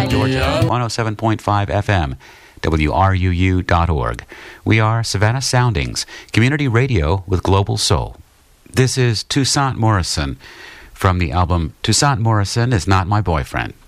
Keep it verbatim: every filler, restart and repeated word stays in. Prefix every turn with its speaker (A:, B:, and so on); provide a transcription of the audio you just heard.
A: Savannah, Georgia, one oh seven point five F M, W R U U dot org. We are Savannah Soundings, community radio with global soul. This is Toussaint Morrison from the album Toussaint Morrison Is Not My Boyfriend.